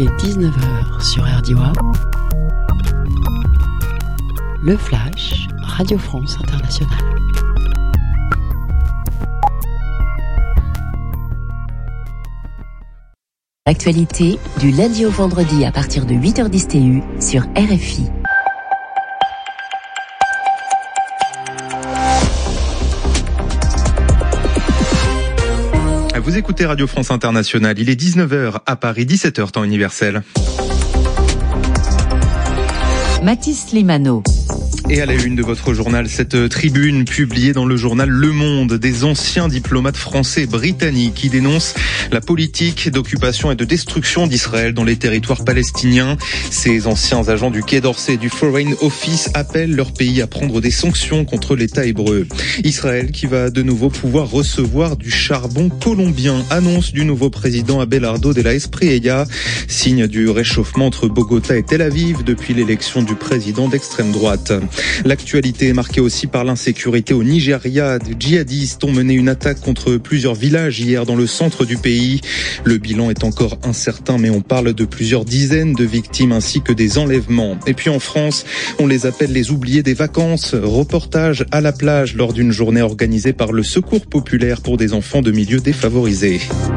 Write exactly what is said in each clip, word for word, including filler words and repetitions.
Il est dix-neuf heures sur R D W. Le Flash, Radio France Internationale. L'actualité du lundi au vendredi à partir de huit heures dix T U sur R F I. Vous écoutez Radio France Internationale, il est dix-neuf heures à Paris, dix-sept heures temps universel. Mathis Limano. Et à la une de votre journal, cette tribune publiée dans le journal Le Monde des anciens diplomates français et britanniques qui dénoncent la politique d'occupation et de destruction d'Israël dans les territoires palestiniens. Ces anciens agents du Quai d'Orsay et du Foreign Office appellent leur pays à prendre des sanctions contre l'État hébreu. Israël qui va de nouveau pouvoir recevoir du charbon colombien, annonce du nouveau président Abelardo de la Espriella, signe du réchauffement entre Bogota et Tel Aviv depuis l'élection du président d'extrême droite. L'actualité est marquée aussi par l'insécurité au Nigeria. Des djihadistes ont mené une attaque contre plusieurs villages hier dans le centre du pays. Le bilan est encore incertain, mais on parle de plusieurs dizaines de victimes ainsi que des enlèvements. Et puis en France, on les appelle les oubliés des vacances. Reportage à la plage lors d'une journée organisée par le Secours populaire pour des enfants de milieux défavorisés.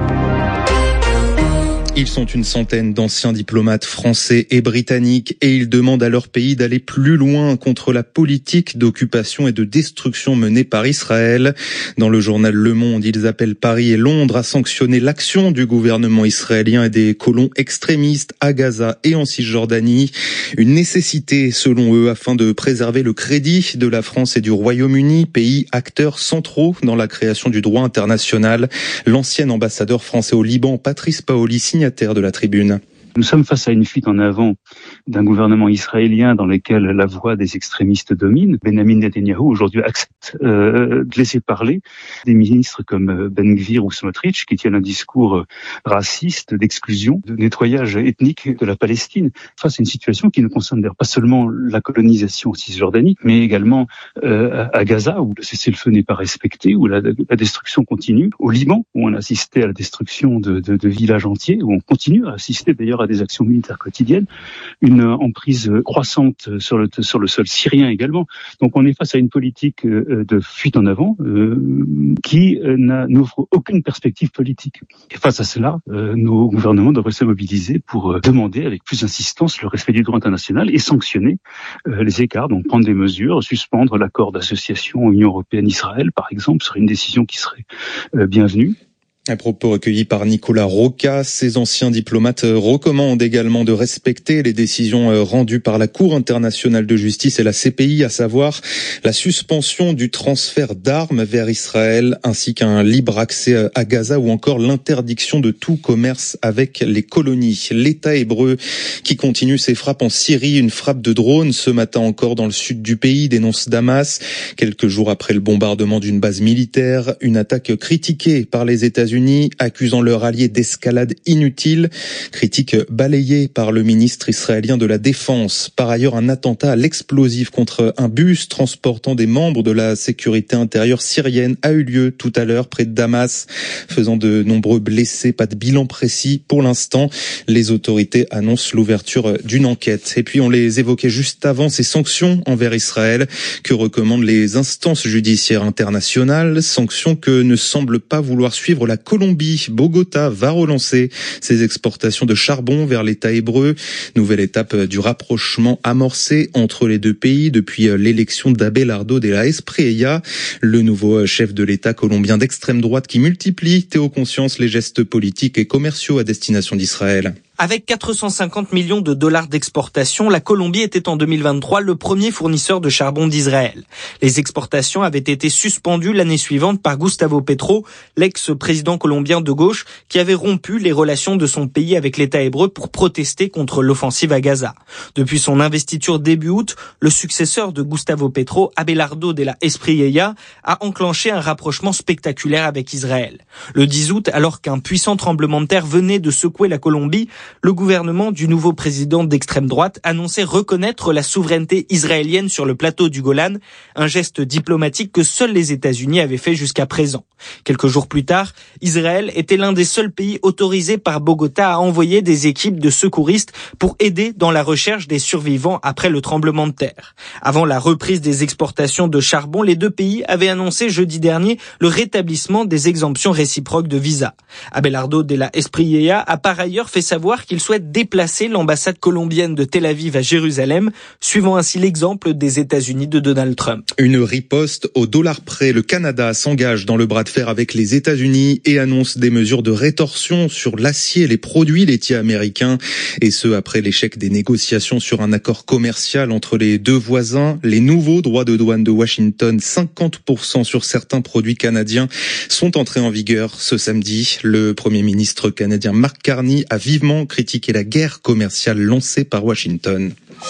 Ils sont une centaine d'anciens diplomates français et britanniques et ils demandent à leur pays d'aller plus loin contre la politique d'occupation et de destruction menée par Israël. Dans le journal Le Monde, ils appellent Paris et Londres à sanctionner l'action du gouvernement israélien et des colons extrémistes à Gaza et en Cisjordanie. Une nécessité, selon eux, afin de préserver le crédit de la France et du Royaume-Uni, pays acteurs centraux dans la création du droit international. L'ancien ambassadeur français au Liban, Patrice Paoli, signataire de la tribune. Nous sommes face à une fuite en avant d'un gouvernement israélien dans lequel la voix des extrémistes domine. Benjamin Netanyahu aujourd'hui accepte euh, de laisser parler des ministres comme Ben Gvir ou Smotrich qui tiennent un discours raciste, d'exclusion, de nettoyage ethnique de la Palestine, face à une situation qui ne concerne d'ailleurs pas seulement la colonisation en Cisjordanie, mais également euh, à Gaza où le cessez-le-feu n'est pas respecté, où la, la destruction continue, au Liban où on assistait à la destruction de, de, de villages entiers, où on continue à assister d'ailleurs à des actions militaires quotidiennes, une emprise croissante sur le, sur le sol syrien également. Donc on est face à une politique de fuite en avant euh, qui n'offre aucune perspective politique. Et face à cela, euh, nos gouvernements devraient se mobiliser pour demander avec plus d'insistance le respect du droit international et sanctionner euh, les écarts, donc prendre des mesures, suspendre l'accord d'association Union européenne-Israël par exemple, serait une décision qui serait euh, bienvenue. Un propos recueilli par Nicolas Roca. Ces anciens diplomates recommandent également de respecter les décisions rendues par la Cour internationale de justice et la C P I, à savoir la suspension du transfert d'armes vers Israël, ainsi qu'un libre accès à Gaza ou encore l'interdiction de tout commerce avec les colonies. L'État hébreu qui continue ses frappes en Syrie, une frappe de drone ce matin encore dans le sud du pays, dénonce Damas. Quelques jours après le bombardement d'une base militaire, une attaque critiquée par les États-Unis accusant leur allié d'escalade inutile, critique balayée par le ministre israélien de la Défense. Par ailleurs, un attentat à l'explosif contre un bus transportant des membres de la sécurité intérieure syrienne a eu lieu tout à l'heure près de Damas, faisant de nombreux blessés. Pas de bilan précis pour l'instant. Les autorités annoncent l'ouverture d'une enquête. Et puis on les évoquait juste avant, ces sanctions envers Israël que recommandent les instances judiciaires internationales, sanctions que ne semble pas vouloir suivre la Colombie. Bogota va relancer ses exportations de charbon vers l'État hébreu. Nouvelle étape du rapprochement amorcé entre les deux pays depuis l'élection d'Abelardo de la Espriella, le nouveau chef de l'État colombien d'extrême droite qui multiplie, Théo Conscience, les gestes politiques et commerciaux à destination d'Israël. Avec quatre cent cinquante millions de dollars d'exportation, la Colombie était en deux mille vingt-trois le premier fournisseur de charbon d'Israël. Les exportations avaient été suspendues l'année suivante par Gustavo Petro, l'ex-président colombien de gauche, qui avait rompu les relations de son pays avec l'État hébreu pour protester contre l'offensive à Gaza. Depuis son investiture début août, le successeur de Gustavo Petro, Abelardo de la Espriella, a enclenché un rapprochement spectaculaire avec Israël. Le dix août, alors qu'un puissant tremblement de terre venait de secouer la Colombie, Le gouvernement du nouveau président d'extrême droite annonçait reconnaître la souveraineté israélienne sur le plateau du Golan, un geste diplomatique que seuls les États-Unis avaient fait jusqu'à présent. Quelques jours plus tard, Israël était l'un des seuls pays autorisés par Bogota à envoyer des équipes de secouristes pour aider dans la recherche des survivants après le tremblement de terre. Avant la reprise des exportations de charbon, les deux pays avaient annoncé jeudi dernier le rétablissement des exemptions réciproques de visa. Abelardo de la Espriella a par ailleurs fait savoir qu'il souhaite déplacer l'ambassade colombienne de Tel Aviv à Jérusalem, suivant ainsi l'exemple des États-Unis de Donald Trump. Une riposte au dollar près. Le Canada s'engage dans le bras de fer avec les États-Unis et annonce des mesures de rétorsion sur l'acier et les produits laitiers américains. Et ce, après l'échec des négociations sur un accord commercial entre les deux voisins. Les nouveaux droits de douane de Washington, cinquante pour cent sur certains produits canadiens, sont entrés en vigueur ce samedi. Le Premier ministre canadien Mark Carney a vivement critiqué la guerre commerciale lancée par Washington.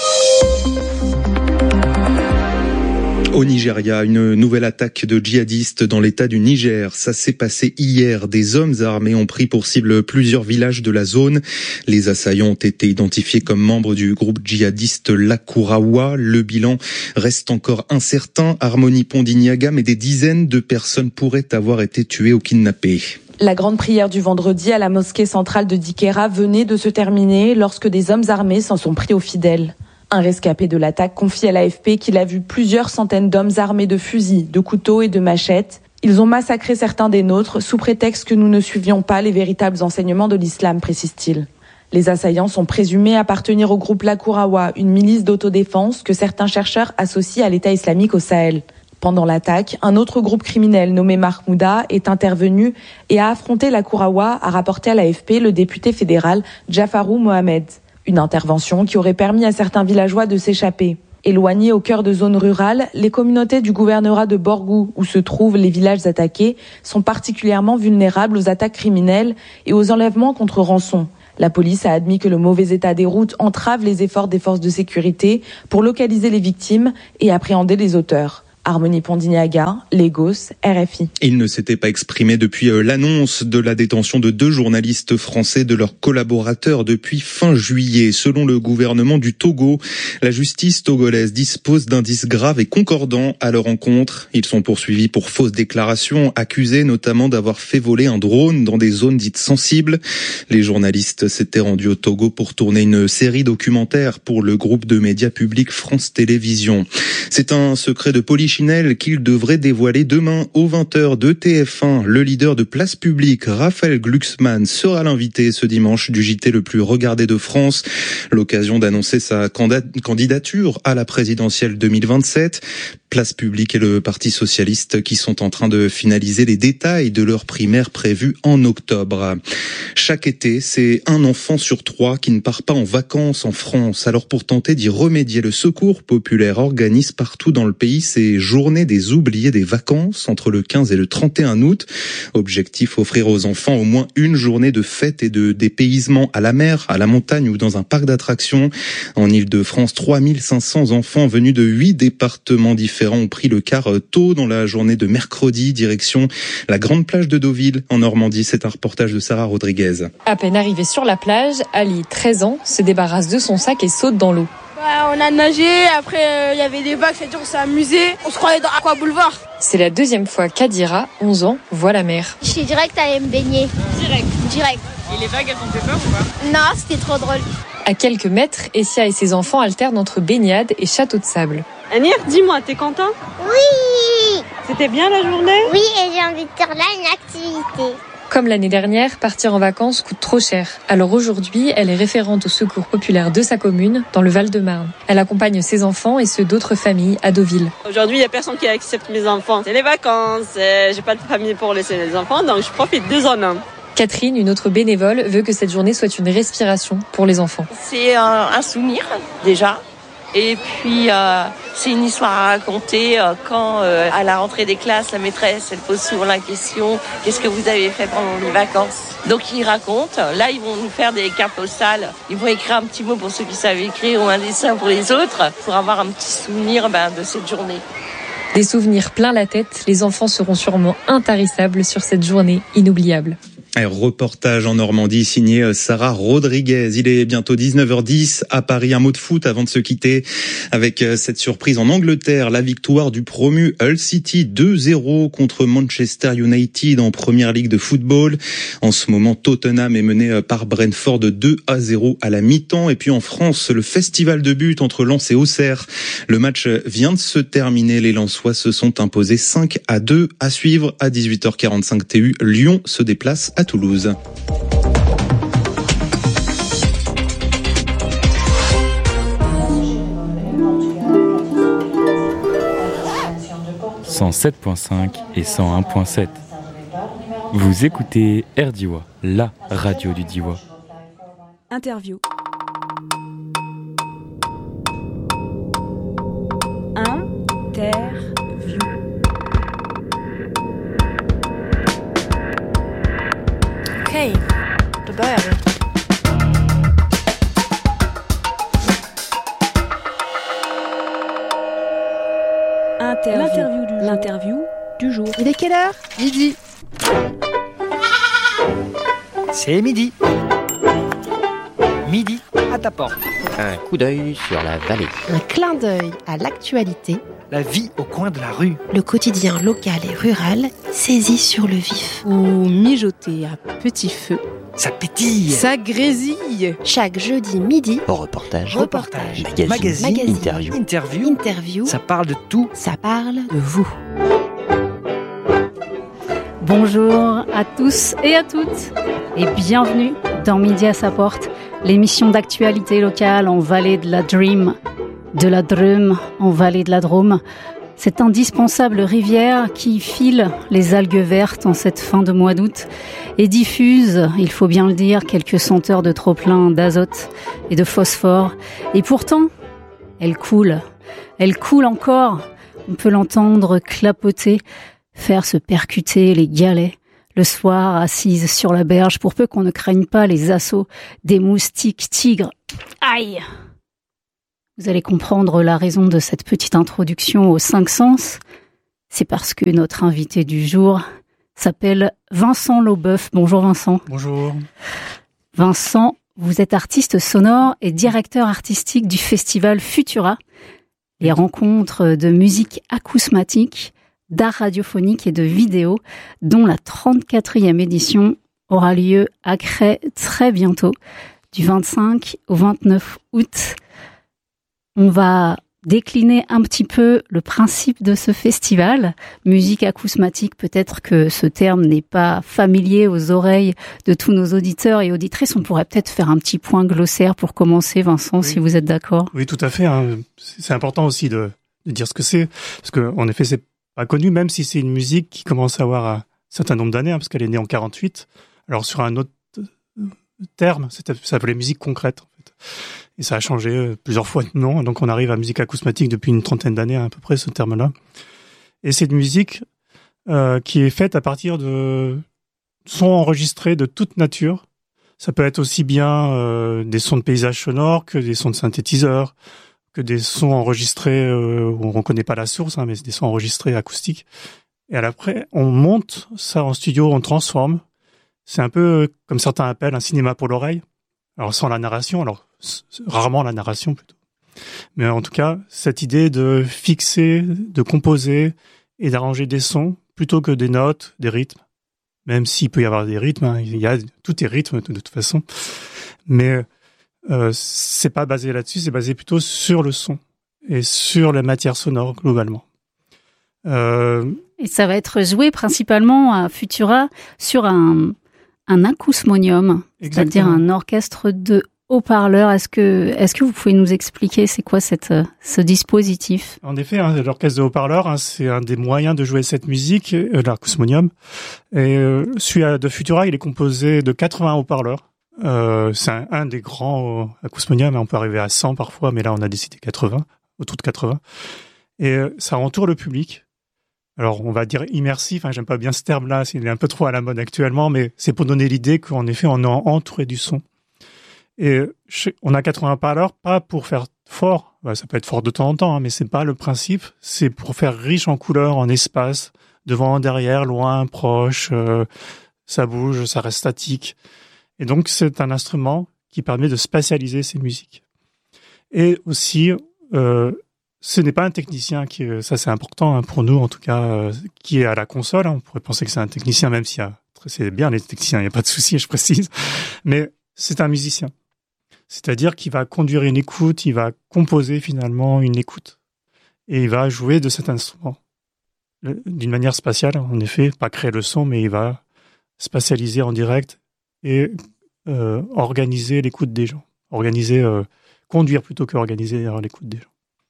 Au Nigeria, une nouvelle attaque de djihadistes dans l'état du Niger. Ça s'est passé hier. Des hommes armés ont pris pour cible plusieurs villages de la zone. Les assaillants ont été identifiés comme membres du groupe djihadiste Lakurawa. Le bilan reste encore incertain. Harmonie Pondiniaga, mais des dizaines de personnes pourraient avoir été tuées ou kidnappées. La grande prière du vendredi à la mosquée centrale de Dikera venait de se terminer lorsque des hommes armés s'en sont pris aux fidèles. Un rescapé de l'attaque confie à l'A F P qu'il a vu plusieurs centaines d'hommes armés de fusils, de couteaux et de machettes. Ils ont massacré certains des nôtres sous prétexte que nous ne suivions pas les véritables enseignements de l'islam, précise-t-il. Les assaillants sont présumés appartenir au groupe Lakurawa, une milice d'autodéfense que certains chercheurs associent à l'État islamique au Sahel. Pendant l'attaque, un autre groupe criminel nommé Mahmouda est intervenu et a affronté Lakurawa, a rapporté à l'A F P le député fédéral Jafarou Mohamed. Une intervention qui aurait permis à certains villageois de s'échapper. Éloignés au cœur de zones rurales, les communautés du gouvernorat de Borgou, où se trouvent les villages attaqués, sont particulièrement vulnérables aux attaques criminelles et aux enlèvements contre rançon. La police a admis que le mauvais état des routes entrave les efforts des forces de sécurité pour localiser les victimes et appréhender les auteurs. Harmonie Pondiniaga, Lagos, R F I. Il ne s'était pas exprimé depuis l'annonce de la détention de deux journalistes français de leurs collaborateurs depuis fin juillet. Selon le gouvernement du Togo, la justice togolaise dispose d'indices graves et concordants à leur encontre. Ils sont poursuivis pour fausses déclarations, accusés notamment d'avoir fait voler un drone dans des zones dites sensibles. Les journalistes s'étaient rendus au Togo pour tourner une série documentaire pour le groupe de médias publics France Télévisions. C'est un secret de polichinelle qu'il devrait dévoiler demain aux vingt heures de T F un. Le leader de Place Publique, Raphaël Glucksmann, sera l'invité ce dimanche du J T le plus regardé de France. L'occasion d'annoncer sa candidature à la présidentielle deux mille vingt-sept. Place Publique et le Parti socialiste qui sont en train de finaliser les détails de leur primaire prévue en octobre. Chaque été, c'est un enfant sur trois qui ne part pas en vacances en France. Alors pour tenter d'y remédier, le Secours populaire organise partout dans le pays ces journées des oubliés des vacances entre le quinze et le trente et un août. Objectif, offrir aux enfants au moins une journée de fête et de dépaysement à la mer, à la montagne ou dans un parc d'attractions. En Île-de-France, trois mille cinq cents enfants venus de huit départements différents ont pris le car tôt dans la journée de mercredi, direction la grande plage de Deauville en Normandie. C'est un reportage de Sarah Rodriguez. À peine arrivé sur la plage, Ali, treize ans, se débarrasse de son sac et saute dans l'eau. Bah, on a nagé, après il euh, y avait des vagues, c'est-à-dire on s'est amusé, on se croyait dans Aqua Boulevard. C'est la deuxième fois qu'Adira, onze ans, voit la mer. Je suis direct allée me baigner. Direct. Direct. Et les vagues, elles t'ont fait peur ou pas? Non, c'était trop drôle. À quelques mètres, Essia et ses enfants alternent entre baignade et château de sable. Anir, dis-moi, t'es content? Oui. C'était bien la journée? Oui, et j'ai envie de faire là une activité. Comme l'année dernière, partir en vacances coûte trop cher. Alors aujourd'hui, elle est référente au Secours populaire de sa commune, dans le Val-de-Marne. Elle accompagne ses enfants et ceux d'autres familles à Deauville. Aujourd'hui, il n'y a personne qui accepte mes enfants. C'est les vacances, euh, j'ai pas de famille pour laisser les enfants, donc je profite deux en un. Catherine, une autre bénévole, veut que cette journée soit une respiration pour les enfants. C'est un, un souvenir, déjà. Et puis, euh, c'est une histoire à raconter euh, quand, euh, à la rentrée des classes, la maîtresse, elle pose souvent la question « Qu'est-ce que vous avez fait pendant les vacances ?» Donc, ils racontent. Là, ils vont nous faire des cartes postales. Ils vont écrire un petit mot pour ceux qui savent écrire ou un dessin pour les autres pour avoir un petit souvenir ben, de cette journée. Des souvenirs plein la tête, les enfants seront sûrement intarissables sur cette journée inoubliable. Un reportage en Normandie signé Sarah Rodriguez. Il est bientôt dix-neuf heures dix à Paris. Un mot de foot avant de se quitter avec cette surprise en Angleterre. La victoire du promu Hull City deux zéro contre Manchester United en première ligue de football. En ce moment, Tottenham est mené par Brentford deux à zéro à la mi-temps. Et puis en France, le festival de buts entre Lens et Auxerre. Le match vient de se terminer. Les Lensois se sont imposés cinq à deux. À suivre à dix-huit heures quarante-cinq T U. Lyon se déplace à Toulouse. cent sept virgule cinq et cent un virgule sept. Vous écoutez R Diwa, la radio du Diwa. Interview. Interview. Okej, då börjar vi. L'interview du, L'interview du jour. Il est quelle heure? Midi. C'est midi. Midi à ta porte. Un coup d'œil sur la vallée. Un clin d'œil à l'actualité. La vie au coin de la rue. Le quotidien local et rural saisi sur le vif. Ou mijoté à petit feu. Ça pétille. Ça grésille. Chaque jeudi midi. Au reportage. Reportage. Magazine. Magazine. Magazine. Interview. Interview. Interview. Ça parle de tout. Ça parle de vous. Bonjour à tous et à toutes et bienvenue dans Midi à sa porte, l'émission d'actualité locale en vallée de la Dream, de la Drôme en vallée de la Drôme. Cette indispensable rivière qui file les algues vertes en cette fin de mois d'août et diffuse, il faut bien le dire, quelques senteurs de trop-plein d'azote et de phosphore. Et pourtant, elle coule, elle coule encore. On peut l'entendre clapoter, faire se percuter les galets le soir assise sur la berge pour peu qu'on ne craigne pas les assauts des moustiques tigres. Aïe! Vous allez comprendre la raison de cette petite introduction aux cinq sens. C'est parce que notre invité du jour s'appelle Vincent Laubeuf. Bonjour Vincent. Bonjour. Vincent, vous êtes artiste sonore et directeur artistique du festival Futura, les rencontres de musique acousmatique, d'art radiophonique et de vidéo, dont la trente-quatrième édition aura lieu à Crest très bientôt, du vingt-cinq au vingt-neuf août. On va décliner un petit peu le principe de ce festival. Musique acousmatique, peut-être que ce terme n'est pas familier aux oreilles de tous nos auditeurs et auditrices. On pourrait peut-être faire un petit point glossaire pour commencer, Vincent, oui. Si vous êtes d'accord. Oui, tout à fait. Hein. C'est important aussi de, de dire ce que c'est, parce qu'en effet, c'est pas connu, même si c'est une musique qui commence à avoir un certain nombre d'années, hein, parce qu'elle est née en quarante-huit. Alors sur un autre terme, ça s'appelait musique concrète, en fait. Et ça a changé plusieurs fois de nom, donc on arrive à musique acousmatique depuis une trentaine d'années à peu près, ce terme-là. Et c'est une musique euh, qui est faite à partir de sons enregistrés de toute nature. Ça peut être aussi bien euh, des sons de paysages sonores que des sons de synthétiseurs, que des sons enregistrés euh, où on ne reconnaît pas la source, hein, mais c'est des sons enregistrés acoustiques. Et après, on monte ça en studio, on transforme. C'est un peu comme certains appellent un cinéma pour l'oreille. Alors sans la narration, alors rarement la narration plutôt. Mais en tout cas, cette idée de fixer, de composer et d'arranger des sons plutôt que des notes, des rythmes. Même s'il peut y avoir des rythmes, hein, il y a tout est rythme de toute façon. Mais euh, c'est pas basé là-dessus, c'est basé plutôt sur le son et sur la matière sonore globalement. Euh... Et ça va être joué principalement à Futura sur un un acousmonium, c'est-à-dire un orchestre de haut-parleurs. Est-ce que, est-ce que vous pouvez nous expliquer c'est quoi cette, ce dispositif? En effet, hein, l'orchestre de haut-parleurs, hein, c'est un des moyens de jouer cette musique, euh, l'acousmonium. Et euh, celui de Futura, il est composé de quatre-vingts haut-parleurs. Euh, c'est un, un des grands euh, acousmoniums, on peut arriver à cent parfois, mais là on a décidé quatre-vingts, autour de quatre-vingts. Et euh, ça entoure le public. Alors, on va dire immersif, hein, j'aime pas bien ce terme-là, il est un peu trop à la mode actuellement, mais c'est pour donner l'idée qu'en effet, on est entouré du son. Et on a quatre-vingts parleurs, pas pour faire fort, bah, ça peut être fort de temps en temps, hein, mais c'est pas le principe, c'est pour faire riche en couleurs, en espace, devant, derrière, loin, proche, euh, ça bouge, ça reste statique. Et donc, c'est un instrument qui permet de spatialiser ces musiques. Et aussi, euh, ce n'est pas un technicien qui, ça c'est important hein, pour nous en tout cas, euh, qui est à la console. Hein. On pourrait penser que c'est un technicien, même s'il y a, c'est bien les techniciens, il n'y a pas de souci, je précise. Mais c'est un musicien. C'est-à-dire qu'il va conduire une écoute, il va composer finalement une écoute. Et il va jouer de cet instrument. D'une manière spatiale, en effet, pas créer le son, mais il va spatialiser en direct et euh, organiser l'écoute des gens. Organiser, euh, conduire plutôt que organiser l'écoute des gens.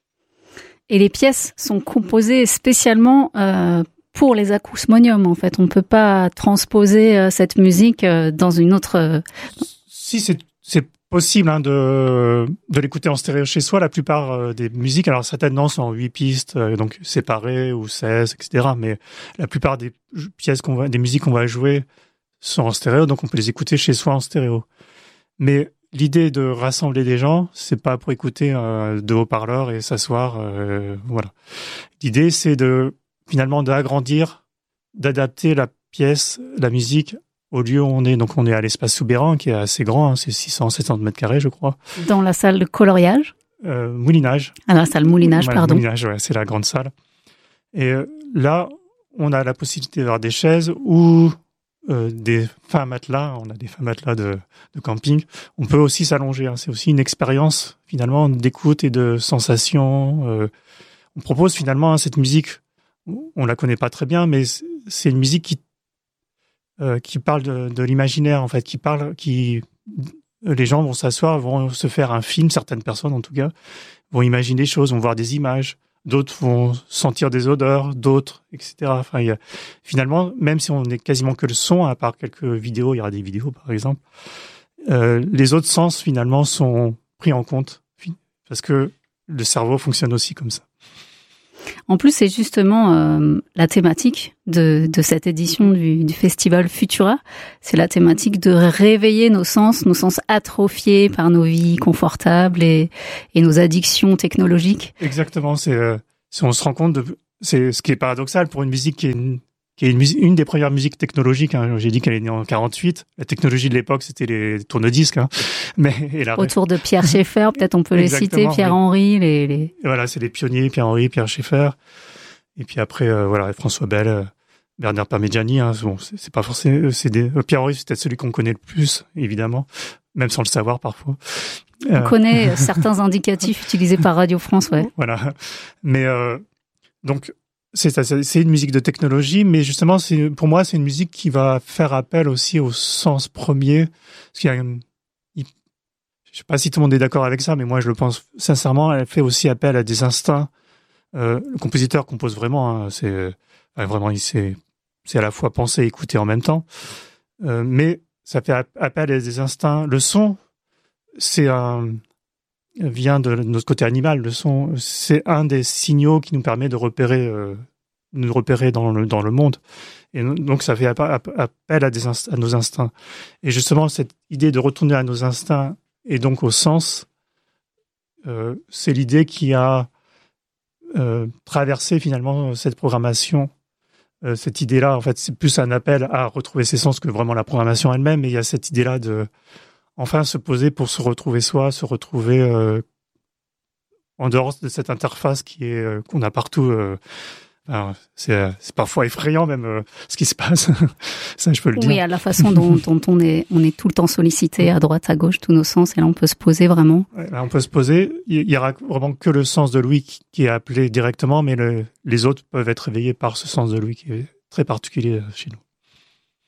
Et les pièces sont composées spécialement euh, pour les acousmoniums, en fait. On ne peut pas transposer euh, cette musique euh, dans une autre... Euh... Si, c'est, c'est possible hein, de, de l'écouter en stéréo chez soi. La plupart euh, des musiques, alors certainement sont en huit pistes, euh, donc séparées, ou seize, et cetera. Mais la plupart des pièces qu'on va, des musiques qu'on va jouer sont en stéréo, donc on peut les écouter chez soi en stéréo. Mais l'idée de rassembler des gens, c'est pas pour écouter euh, de haut-parleurs et s'asseoir, euh, voilà. L'idée, c'est de finalement d'agrandir, d'adapter la pièce, la musique au lieu où on est. Donc on est à l'espace Soubeyran, qui est assez grand, hein, c'est six cents, sept cents mètres carrés, je crois. Dans la salle de coloriage euh, Moulinage. Ah, la salle Moulinage, voilà, pardon. Moulinage, ouais, c'est la grande salle. Et euh, là, on a la possibilité d'avoir des chaises ou euh, des fins matelas. On a des fins matelas de, de camping. On peut aussi s'allonger. Hein. C'est aussi une expérience, finalement, d'écoute et de sensation. Euh, on propose, finalement, hein, cette musique, on la connaît pas très bien, mais c'est une musique qui Euh, qui parle de, de l'imaginaire, en fait, qui parle, qui les gens vont s'asseoir, vont se faire un film, certaines personnes en tout cas, vont imaginer des choses, vont voir des images, d'autres vont sentir des odeurs, d'autres, et cetera. Enfin, il y a, finalement, même si on n'est quasiment que le son, à part quelques vidéos, il y aura des vidéos par exemple, euh, les autres sens finalement sont pris en compte, parce que le cerveau fonctionne aussi comme ça. En plus, c'est justement euh, la thématique de, de cette édition du, du festival Futura. C'est la thématique de réveiller nos sens, nos sens atrophiés par nos vies confortables et, et nos addictions technologiques. Exactement. C'est, euh, si on se rend compte de, c'est ce qui est paradoxal pour une musique qui est une, qui est une, musique, une des premières musiques technologiques. Hein. J'ai dit qu'elle est née en quarante-huit. La technologie de l'époque, c'était les tourne-disques. Hein. Mais et la... Autour de Pierre Schaeffer, peut-être on peut les citer, Pierre-Henri. Les, les... Et voilà, c'est les pionniers, Pierre-Henri, Pierre Schaeffer. Et puis après, euh, voilà, François Bell, euh, Bernard Parmigiani. Hein. Bon, c'est, c'est pas forcément... C'est des... Pierre-Henri, c'est peut-être celui qu'on connaît le plus, évidemment, même sans le savoir parfois. On euh... connaît certains indicatifs utilisés par Radio France, ouais. Voilà. Mais euh, donc... C'est, c'est une musique de technologie, mais justement, c'est, pour moi, c'est une musique qui va faire appel aussi au sens premier. Parce qu'il y a, il, je sais pas si tout le monde est d'accord avec ça, mais moi, je le pense sincèrement. Elle fait aussi appel à des instincts. Euh, le compositeur compose vraiment. Hein, c'est enfin, vraiment, il c'est, c'est à la fois penser et écouter en même temps. Euh, mais ça fait appel à des instincts. Le son, c'est un vient de notre côté animal. Le son, c'est un des signaux qui nous permet de repérer, euh, nous repérer dans le dans le monde. Et donc, ça fait appel à, des inst- à nos instincts. Et justement, cette idée de retourner à nos instincts et donc au sens, euh, c'est l'idée qui a euh, traversé finalement cette programmation. Euh, cette idée-là, en fait, c'est plus un appel à retrouver ses sens que vraiment la programmation elle-même. Mais il y a cette idée-là de enfin se poser pour se retrouver soi, se retrouver euh, en dehors de cette interface qui est euh, qu'on a partout. Euh, alors, c'est, c'est parfois effrayant même euh, ce qui se passe. Ça, je peux le dire. Oui, à la façon dont, dont on est, on est tout le temps sollicité à droite, à gauche, tous nos sens. Et là, on peut se poser vraiment. Ouais, là, on peut se poser. Il y aura vraiment que le sens de l'ouïe qui, qui est appelé directement, mais le, les autres peuvent être réveillés par ce sens de l'ouïe qui est très particulier chez nous.